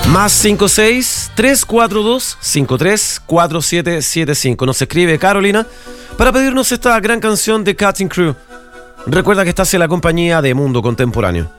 Más 56-342-534775. Nos escribe Carolina para pedirnos esta gran canción de Cutting Crew. Recuerda que estás en la compañía de Mundo Contemporáneo.